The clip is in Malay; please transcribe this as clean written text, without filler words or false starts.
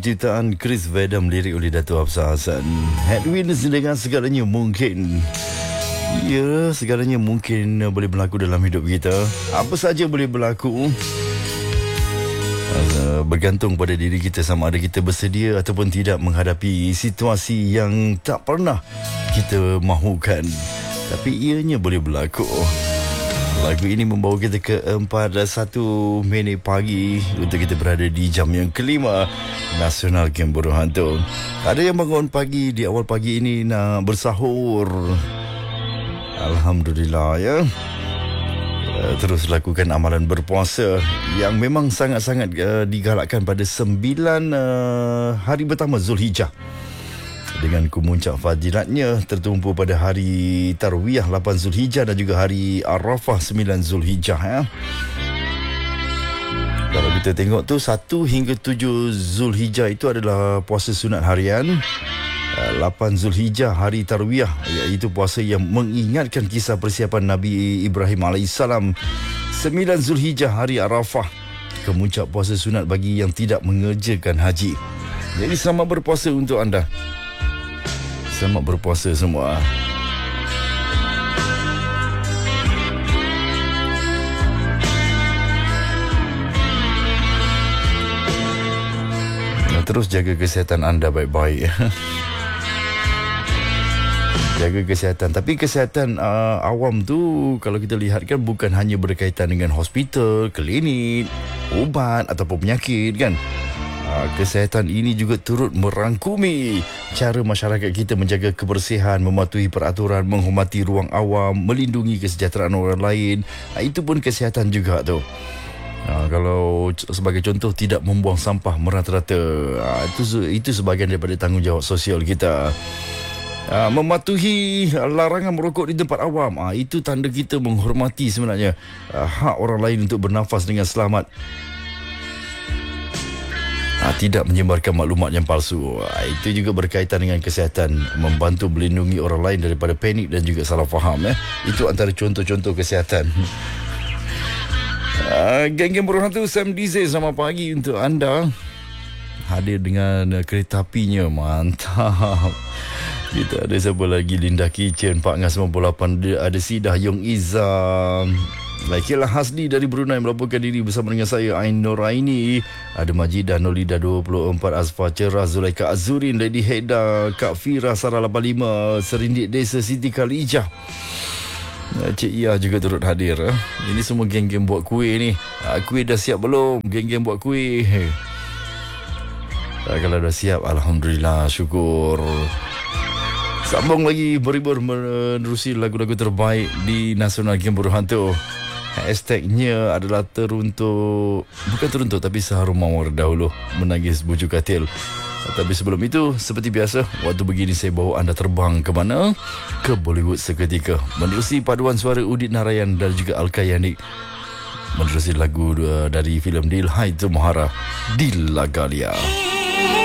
penciptaan Chris Vedam, lirik oleh Dato' Hafsah Hassan. Headwinds dengan segalanya mungkin. Ya, segalanya mungkin boleh berlaku dalam hidup kita. Apa saja boleh berlaku. Bergantung pada diri kita, sama ada kita bersedia ataupun tidak menghadapi situasi yang tak pernah kita mahukan. Tapi ianya boleh berlaku. Lagu ini membawa kita ke 4:01 minit pagi untuk kita berada di jam yang kelima Nasional Game Buruh Hantu. Ada yang bangun pagi di awal pagi ini nak bersahur. Alhamdulillah ya. Terus lakukan amalan berpuasa yang memang sangat-sangat digalakkan pada 9 hari pertama Zulhijjah, dengan kemuncak fadilatnya tertumpu pada hari Tarwiyah 8 Zulhijjah dan juga hari Arafah 9 Zulhijjah ya. Kalau kita tengok tu 1 hingga 7 Zulhijjah itu adalah puasa sunat harian. 8 Zulhijjah hari Tarwiyah, iaitu puasa yang mengingatkan kisah persiapan Nabi Ibrahim AS. 9 Zulhijjah hari Arafah, kemuncak puasa sunat bagi yang tidak mengerjakan haji. Jadi selamat berpuasa untuk anda. Selamat berpuasa semua. Terus jaga kesihatan anda baik-baik. Jaga kesihatan. Tapi kesihatan awam tu, kalau kita lihat kan, bukan hanya berkaitan dengan hospital, klinik, ubat ataupun penyakit kan. Kesihatan ini juga turut merangkumi cara masyarakat kita menjaga kebersihan, mematuhi peraturan, menghormati ruang awam, melindungi kesejahteraan orang lain. Itu pun kesihatan juga tu. Kalau sebagai contoh, tidak membuang sampah merata-rata. Itu sebahagian daripada tanggungjawab sosial kita. Mematuhi larangan merokok di tempat awam, itu tanda kita menghormati sebenarnya hak orang lain untuk bernafas dengan selamat. Tidak menyebarkan maklumat yang palsu. Itu juga berkaitan dengan kesihatan, membantu melindungi orang lain daripada panik dan juga salah faham. Itu antara contoh-contoh kesihatan. Geng-geng Buruh Hantu, Sam Dize, selamat pagi untuk anda. Hadir dengan kereta apinya, mantap. Kita ada siapa lagi? Linda Kitchen, Pak Ngas 98, ada Sidah Yong Izzam, Laikilah Hasdi dari Brunei melaporkan diri bersama dengan saya, Ain Noraini. Ada Majidah Nolida 24, Azfar Cerah, Zulaika Azurin, Lady Heda, Kak Fira, Sarah 85, Serindik Desa, Siti Khalijah, Cik Ia juga turut hadir. Ini semua geng-geng buat kuih ni. Kuih dah siap belum? Geng-geng buat kuih. Kalau dah siap, alhamdulillah, syukur. Sambung lagi berhibur menerusi lagu-lagu terbaik di Nasional Game Buruh Hantu. Hashtagnya adalah teruntuk, bukan teruntuk, tapi seharum mawar dahulu menangis bujuk katil. Tapi sebelum itu, seperti biasa, waktu begini saya bawa anda terbang ke mana? Ke Bollywood seketika, menerusi paduan suara Udit Narayan dan juga Al-Kayanik, menerusi lagu dari filem Dil Hai Tumhara, Dil Lagalia.